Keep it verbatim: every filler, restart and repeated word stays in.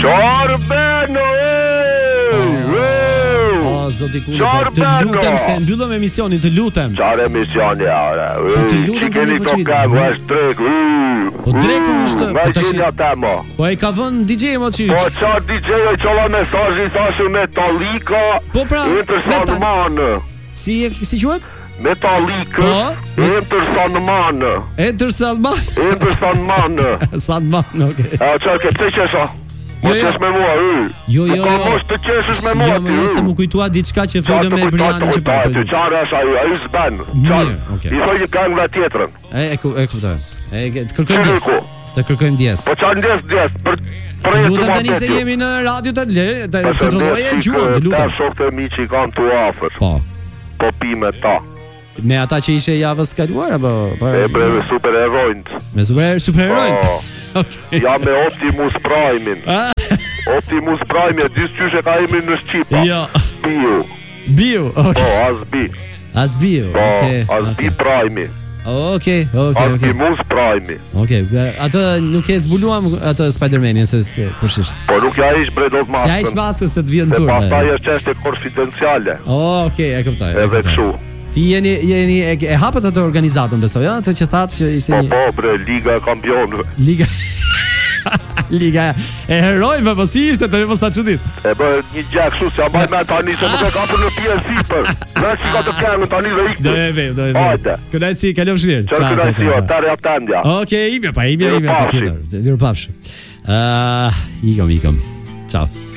Çfarë bën oj? O zoti Kuli, po të lutem se mbyllëm emisionin, të lutem. Çfarë emisioni ora? Po të lutem tani po çit. Po drejt po është, po tash. Po ai ka vënë D J mo çit. Po çfarë D J ai çolla mesazhi thashë Metallica. Po pra, Metallica. Si si quhet? Metallica. Enter Sandman. Enter Sandman. Enter Sandman. Sandman, okay. A çfarë ke të qesha? Jo, jo, me mua, jo, jo, ka mos të qeshësh me mua. Jo, më jo se më kujtua diçka që folëm me Brianin që po. Çfarë është ai? Ai s'ban. Mirë, okay. I thoj ka nga tjetrën. E e e kuptoj. E të kërkojmë ndjes. Të kërkojmë ndjes. Po çfarë ndjes ndjes? Për Të lutem tani se jemi në radio të lërë, të kontrolloje gjuhën, të lutem. Ta shoktë mi që i kanë tu afër. Po. Po pi me ta. Me ata që ishe javës kaluar apo po? E bre me superherojt. Me super superherojt. Okay. Ja me Optimus Prime-in. Optimus Prime, dis qyshe ka emrin në Shqipa. Jo. Bio. Bio, okay. Po, Asbi. Asbio, po, okay. Asbi okay. Prime. Okej, okej, okej. Optimus Prime. Okej, atë nuk e zbuluam atë Spider-Manin se kush është. Po nuk ja ish bre dot maskën. Si ai maskën se të vjen turp. Po pastaj është çështje konfidenciale. Okej, e kuptoj. Edhe kështu. Ti jeni jeni e, e hapët atë organizatën besoj, ja, atë që thatë që ishte një. Po, po, bre, Liga e Kampionëve. Liga Liga e herojve, po si ishte tani mos ta çudit. E bë një gjë kështu se mbaj me tani se nuk e kapën në P S sipër. Vesh ka të kanë tani dhe ikë. Do e ve, do e ve. Hajde. Kënaqësi, kalofsh mirë. Ciao, ciao, ciao. Tare aptandja. Okej, ime pa, ime ime pa tjetër. Mirupafshim. Ah, ikëm, ikëm. Ciao.